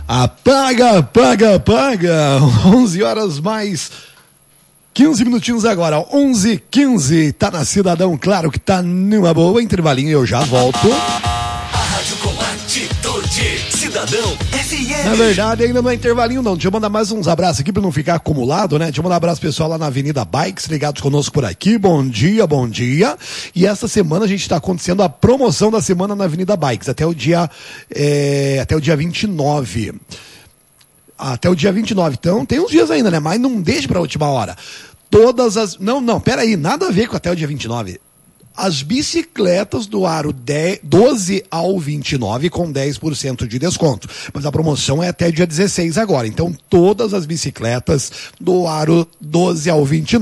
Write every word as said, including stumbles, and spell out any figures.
Apaga, apaga, apaga. onze horas mais quinze minutinhos agora. onze e quinze. Tá na Cidadão, claro que tá numa boa. Intervalinho e eu já volto. A Rádio com atitude. Cidadão F M. Na verdade, ainda não é intervalinho, não. Deixa eu mandar mais uns abraços aqui pra não ficar acumulado, né? Deixa eu mandar um abraço pessoal lá na Avenida Bikes, ligados conosco por aqui. Bom dia, bom dia. E essa semana a gente tá acontecendo a promoção da semana na Avenida Bikes, até o dia, é, até o dia vinte e nove. Até o dia vinte e nove. Então, tem uns dias ainda, né? Mas não deixe pra última hora. Todas as... Não, não, peraí. Nada a ver com até o dia vinte e nove. As bicicletas do aro doze ao vinte e nove com dez por cento de desconto. Mas a promoção é até dia dezesseis agora. Então, todas as bicicletas do aro doze ao vinte e nove